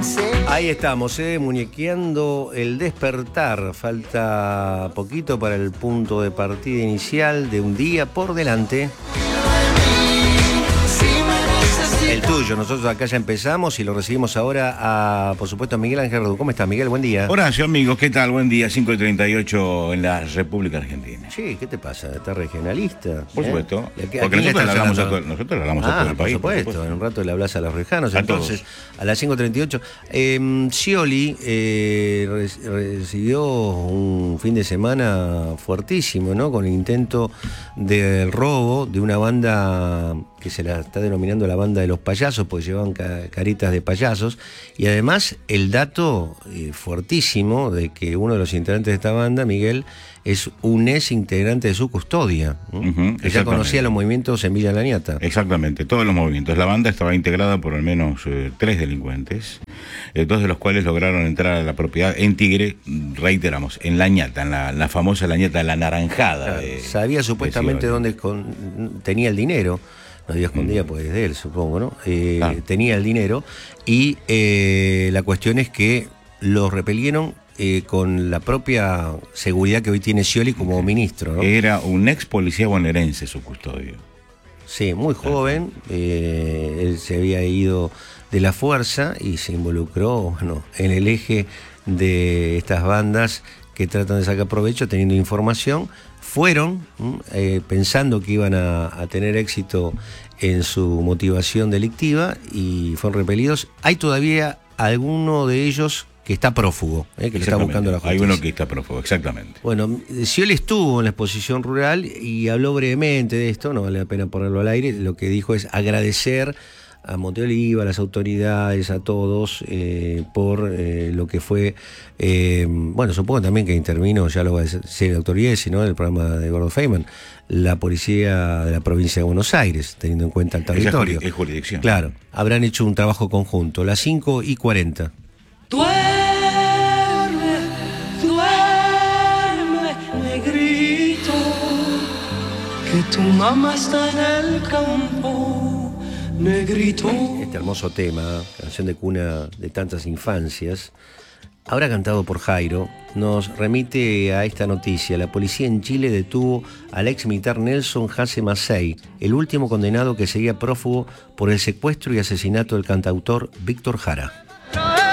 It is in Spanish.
Ahí estamos, muñequeando el despertar. Falta poquito para el punto de partida inicial de un día por delante. El tuyo, nosotros acá ya empezamos y lo recibimos ahora a, por supuesto, a Miguel Ángel Redu. ¿Cómo está, Miguel? Buen día. Horacio, amigos, ¿qué tal? Buen día, 5:38 en la República Argentina. Sí, ¿qué te pasa? ¿Estás regionalista? Por supuesto, porque nosotros le hablamos a todo el país. Por supuesto, en un rato le hablas a los rejanos. Entonces, a las 5:38. Scioli recibió un fin de semana fuertísimo, ¿no? Con el intento del robo de una banda que se la está denominando la banda de los payasos, porque llevaban caritas de payasos, y además el dato fuertísimo de que uno de los integrantes de esta banda, Miguel, es un ex integrante de su custodia, que ya conocía los movimientos en Villa Laniata. Exactamente, todos los movimientos. La banda estaba integrada por al menos 3 delincuentes, 2 de los cuales lograron entrar a la propiedad en Tigre, reiteramos, en Laniata, en la famosa Laniata, la naranjada. Claro, sabía supuestamente dónde tenía el dinero. No digo escondida, pues es de él, supongo, ¿no? Claro. Tenía el dinero y la cuestión es que los repelieron con la propia seguridad que hoy tiene Scioli como ministro, ¿no? Era un ex policía bonaerense su custodio. Sí, muy joven. Él se había ido de la fuerza y se involucró, bueno, en el eje de estas bandas que tratan de sacar provecho teniendo información. Fueron pensando que iban a tener éxito en su motivación delictiva y fueron repelidos. Hay todavía alguno de ellos que está prófugo, que le está buscando la justicia. Hay uno que está prófugo, exactamente. Bueno, Scioli estuvo en la exposición rural y habló brevemente de esto, no vale la pena ponerlo al aire. Lo que dijo es agradecer a Monteoliva, a las autoridades, a todos, por lo que fue, bueno, supongo también que intervino, ya lo va a decir el doctor Iesi, ¿no?, el programa de Gordo Feynman, la policía de la provincia de Buenos Aires, teniendo en cuenta el territorio. Es jurisdicción. Claro, habrán hecho un trabajo conjunto. Las 5:40. Duerme, negrito, que tu mamá está en el campo. Negrito. Este hermoso tema, canción de cuna de tantas infancias, ahora cantado por Jairo, nos remite a esta noticia. La policía en Chile detuvo al ex militar Nelson Jase Macei, el último condenado que seguía prófugo por el secuestro y asesinato del cantautor Víctor Jara.